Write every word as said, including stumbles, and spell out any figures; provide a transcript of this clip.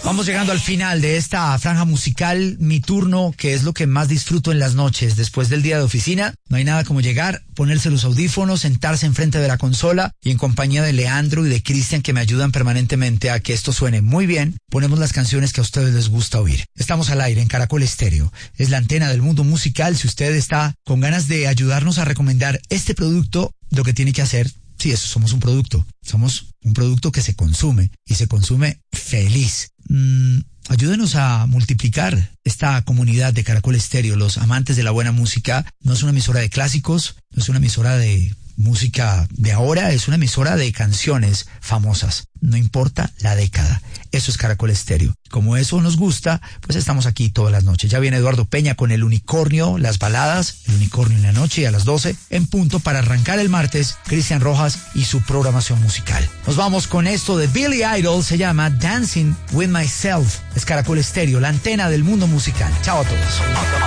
Vamos llegando al final de esta franja musical, mi turno, que es lo que más disfruto en las noches después del día de oficina. No hay nada como llegar, ponerse los audífonos, sentarse enfrente de la consola y en compañía de Leandro y de Cristian, que me ayudan permanentemente a que esto suene muy bien, ponemos las canciones que a ustedes les gusta oír. Estamos al aire en Caracol Estéreo. Es la antena del mundo musical. Si usted está con ganas de ayudarnos a recomendar este producto, lo que tiene que hacer, sí, eso, somos un producto. Somos un producto que se consume y se consume feliz. Mm, ayúdenos a multiplicar esta comunidad de Caracol Estéreo, los amantes de la buena música. No es una emisora de clásicos, no es una emisora de música de ahora, es una emisora de canciones famosas. No importa la década. Eso es Caracol Estéreo. Como eso nos gusta, pues estamos aquí todas las noches. Ya viene Eduardo Peña con El Unicornio, las baladas, El Unicornio en la noche a las doce, en punto, para arrancar el martes, Cristian Rojas y su programación musical. Nos vamos con esto de Billy Idol, se llama Dancing with Myself. Es Caracol Estéreo, la antena del mundo musical. Chao a todos.